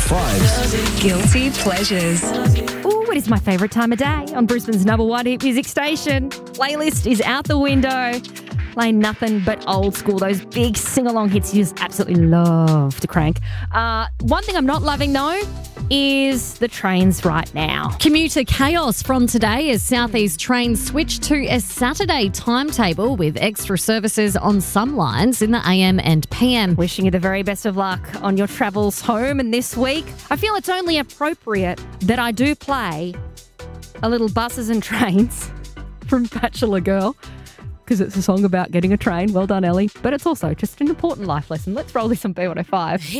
B105's Guilty Pleasures. Ooh, it is my favourite time of day on Brisbane's number one hit music station. Playlist is out the window. Playing nothing but old school, those big sing-along hits you just absolutely love to crank. One thing I'm not loving, though, is the trains right now. Commuter chaos from today as Southeast trains switch to a Saturday timetable with extra services on some lines in the AM and PM. Wishing you the very best of luck on your travels home and this week. I feel it's only appropriate that I do play a little Buses and Trains from Bachelor Girl, because it's a song about getting a train. Well done, Ellie. But it's also just an important life lesson. Let's roll this on B105.